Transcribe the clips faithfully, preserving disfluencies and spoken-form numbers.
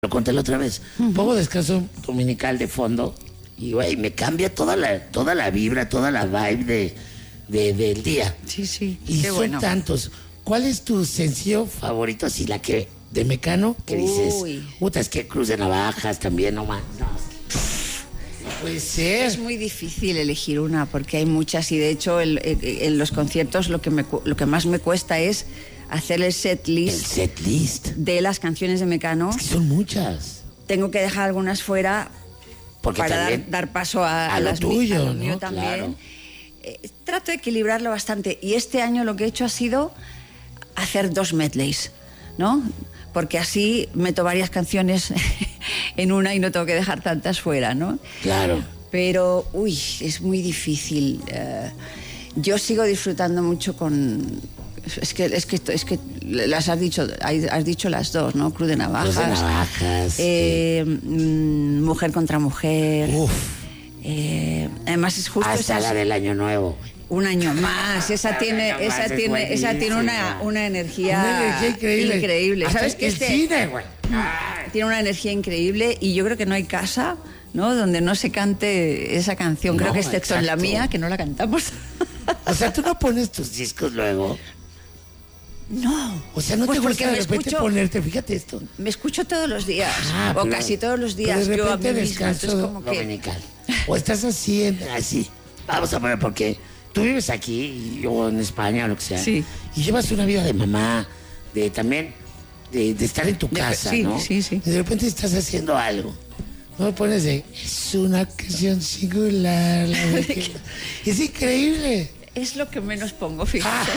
Lo conté la otra vez. Uh-huh. Pongo Descanso Dominical de fondo y, güey, me cambia toda la, toda la vibra, toda la vibe de, de, del día. Sí, sí. Y qué son bueno. tantos. ¿Cuál es tu sencillo favorito? Así, la que, de Mecano, que dices, Uy. puta, es que Cruz de Navajas también, no más. No, no puede ser. Es muy difícil elegir una porque hay muchas y de hecho el, el, en los conciertos lo que, me, lo que más me cuesta es hacer el set list, El set list. de las canciones de Mecano. Es que son muchas. Tengo que dejar algunas fuera Porque para dar, también dar paso a, a a lo las tuyo, a lo ¿no? mío también. Claro. Eh, trato de equilibrarlo bastante y este año lo que he hecho ha sido hacer dos medleys, ¿no? Porque así meto varias canciones en una y no tengo que dejar tantas fuera, ¿no? Claro. Pero, uy, es muy difícil. Uh, yo sigo disfrutando mucho con... Es que, es que, es que las has dicho, has dicho las dos, ¿no? Cruz de Navajas. Cruz de Navajas. Eh, sí. mm, mujer contra mujer. Uf. Eh, además es justo Hasta esas, la del año nuevo. un año más. Esa tiene, año esa más es tiene, esa tiene una, buenísima. una energía, Una energía increíble. increíble. Hasta ¿Sabes qué? el Este, cine, güey. Ay. tiene una energía increíble y yo creo que no hay casa, ¿no?, donde no se cante esa canción. No, creo que excepto en la exacto. mía, que no la cantamos. O sea, tú no pones tus discos luego. No. O sea, no Pues te gusta porque de me repente escucho- ponerte, fíjate esto. Me escucho todos los días, Ah, o pero- casi todos los días. pero de yo a repente mí misma, Descanso entonces como que... Dominical. O estás así, en- así. Vamos a poner, porque tú vives aquí, y yo en España o lo que sea. Sí. Y llevas una vida de mamá, de también, de, de estar en tu De- casa, sí, ¿no? sí, sí. Y de repente estás haciendo algo. No me pones de, es una ocasión singular. la de que-". Es increíble. Es lo que menos pongo, fíjate.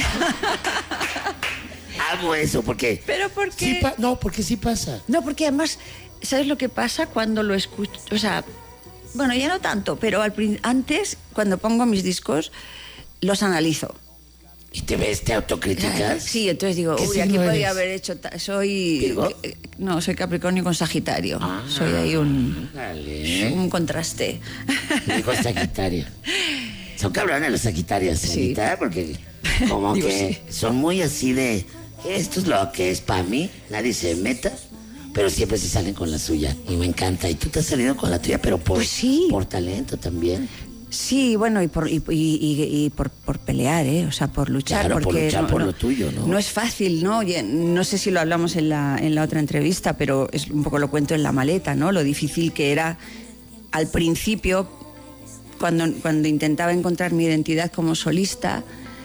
Hago eso, porque... Pero ¿por qué? Sí pa- no, porque sí pasa. No, porque además, ¿sabes lo que pasa cuando lo escucho? O sea, bueno, ya no tanto, pero al prin- antes, cuando pongo mis discos, los analizo. ¿Y te ves, te autocriticas? Sí, entonces digo, ¿Qué uy, aquí signo podría eres? haber hecho... ta- Soy... ¿Virgo? eh, No, soy Capricornio con Sagitario. Ah, soy ahí un, dale. un contraste. Dijo Sagitario. Son cabrones los Sagitarios, Sí. Anita, porque como Digo, que son muy así de, esto es lo que es para mí, nadie se meta, pero siempre se salen con la suya y me encanta. Y tú te has salido con la tuya, pero por, Pues sí. por talento también. Sí, bueno, y por, y, y- y- y por, por pelear, ¿eh? O sea, por luchar. Claro, por porque luchar no, por no- lo tuyo, ¿no? No es fácil, ¿no? Oye, no sé si lo hablamos en la, en la otra entrevista, pero es un poco lo cuento en La Maleta, ¿no? Lo difícil que era al principio, cuando, cuando intentaba encontrar mi identidad como solista,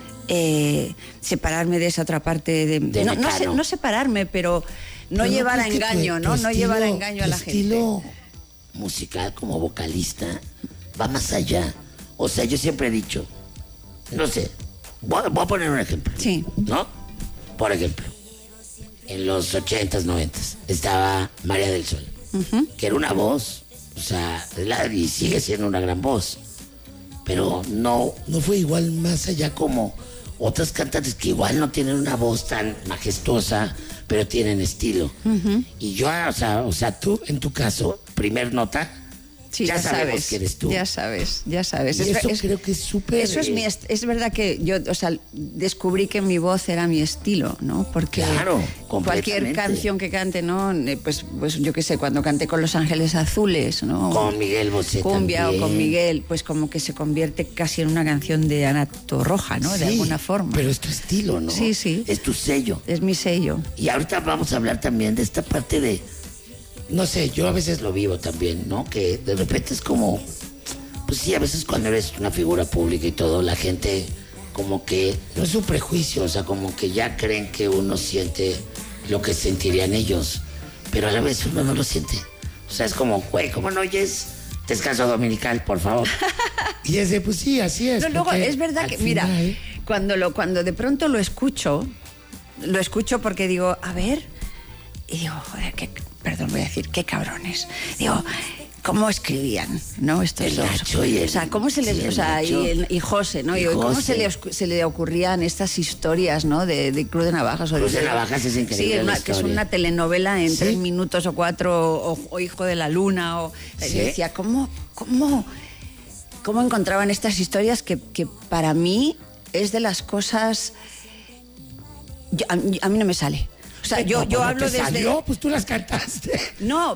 eh, separarme de esa otra parte de... De no, no, sé- Mecano. no separarme, pero no Pero llevar a crees que tu- engaño, tu ¿no? No estilo- llevar a engaño a tu la gente. estilo musical como vocalista va más allá. O sea, yo siempre he dicho, no sé, voy, a- voy a poner un ejemplo. Sí. ¿No? Por ejemplo, en los ochentas, noventas, estaba María del Sol, que era una voz, o sea, la- y sigue siendo una gran voz, pero no, no fue igual más allá como otras cantantes que igual no tienen una voz tan majestuosa, pero tienen estilo. Y yo, o sea, o sea, tú, en tu caso, primer nota, Sí, ya, ya, sabemos sabes, que eres tú. ya sabes, ya sabes. Y Es- eso es- creo que es súper... Eso es mi est- es verdad que yo, o sea, descubrí que mi voz era mi estilo, ¿no? Porque Claro, cualquier completamente. canción que cante, ¿no? Eh, Pues, pues yo qué sé, cuando canté con Los Ángeles Azules, ¿no? Con Miguel Bosé Cumbia también. o con Miguel, pues como que se convierte casi en una canción de Ana Torroja, ¿no? De Sí, alguna forma. Pero es tu estilo, ¿no? Sí, sí. Es tu sello. Es mi sello. Y ahorita vamos a hablar también de esta parte de, no sé, yo a veces lo vivo también, ¿no? Que de repente es como, pues sí, a veces cuando eres una figura pública y todo, la gente como que, no es un prejuicio, o sea, como que ya creen que uno siente lo que sentirían ellos, pero a la vez uno no lo siente. O sea, es como, güey, ¿cómo no oyes Descanso Dominical, por favor? Y es de, pues sí, así es. No, luego, porque es verdad al que, mira, final- cuando, lo, cuando de pronto lo escucho, lo escucho porque digo, a ver, y digo, joder, qué, perdón, voy a decir, qué cabrones. Digo, ¿cómo escribían, no? Estos El dos. Nacho y el- O sea, ¿cómo se les, sí, el o sea, y, Nacho. el- y José, ¿no? Y Digo, ¿cómo José. se le, oscu- se le ocurrían estas historias, ¿no? De, de Cruz de Navajas. o Cruz de Navajas es increíble Sí, la una- que es historia. una telenovela en Sí. tres minutos o cuatro, o, o Hijo de la Luna, o... Sí. Yo decía, ¿cómo, cómo, cómo encontraban estas historias que, que para mí es de las cosas... yo- a, a mí no me sale. O sea, yo, No, yo pues no hablo te desde... salió, pues tú las cantaste. No,